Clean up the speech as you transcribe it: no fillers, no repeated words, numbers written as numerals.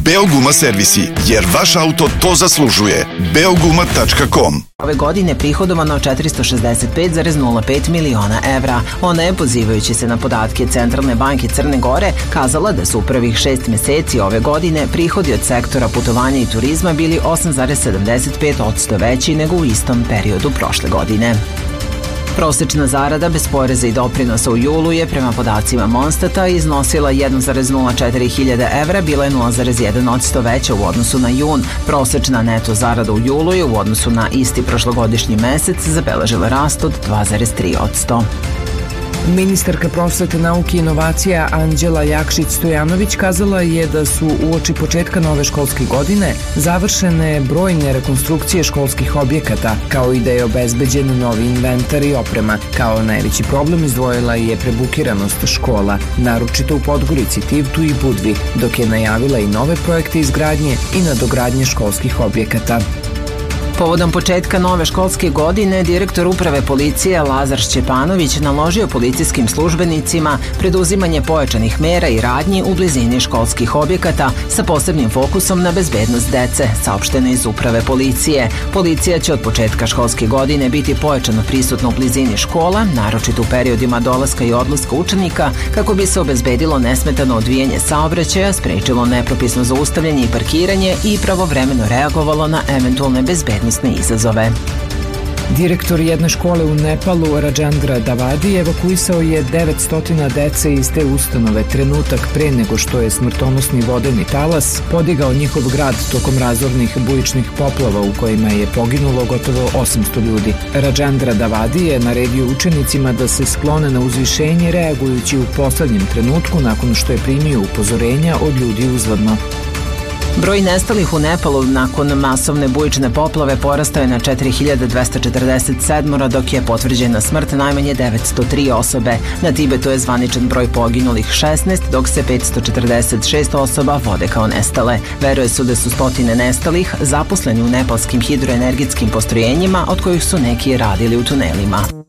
Beoguma servisi, jer vaš auto to zaslužuje. Beoguma.com. Ove godine prihodovano 465,05 miliona evra. Ona je, pozivajući se na podatke Centralne banke Crne Gore, kazala da su u prvih 6 meseci ove godine prihodi od sektora putovanja i turizma bili 8,75% veći nego u istom periodu prošle godine. Prosečna zarada bez poreza i doprinosa u julu je, prema podacima Monstata, iznosila 1,04 hiljade evra, bila je 0,1% veća u odnosu na jun. Prosečna neto zarada u julu je u odnosu na isti prošlogodišnji mesec zabeležila rast od 2,3%. Ministarka prosvete, nauke i inovacija Anđela Jakšić-Stojanović kazala je da su uoči početka nove školske godine završene brojne rekonstrukcije školskih objekata, kao i da je obezbeđen novi inventar i oprema. Kao najveći problem izdvojila je prebukiranost škola, naročito u Podgorici, Tivtu i Budvi, dok je najavila i nove projekte izgradnje i nadogradnje školskih objekata. Povodom početka nove školske godine, direktor uprave policije Lazar Šćepanović naložio policijskim službenicima preduzimanje pojačanih mera i radnji u blizini školskih objekata sa posebnim fokusom na bezbednost dece, saopšteno iz uprave policije. Policija će od početka školske godine biti pojačano prisutna u blizini škola, naročito u periodima dolaska i odlaska učenika, kako bi se obezbedilo nesmetano odvijanje saobraćaja, sprečilo nepropisno zaustavljanje i parkiranje i pravovremeno reagovalo na eventualne bezbednosne izazove. Direktor jedne škole u Nepalu, Rajendra Davadi, evakuisao je 900 dece iz te ustanove trenutak pre nego što je smrtonosni vodeni talas podigao njihov grad tokom razornih bujičnih poplava u kojima je poginulo gotovo 800 ljudi. Rajendra Davadi je naredio učenicima da se sklone na uzvišenje, reagujući u poslednjem trenutku nakon što je primio upozorenja od ljudi uzvodno. Broj nestalih u Nepalu nakon masovne bujične poplave porastao je na 4247, dok je potvrđena smrt najmanje 903 osobe. Na Tibetu je zvaničan broj poginulih 16, dok se 546 osoba vode kao nestale. Veruje se da su stotine nestalih zaposleni u nepalskim hidroenergetskim postrojenjima, od kojih su neki radili u tunelima.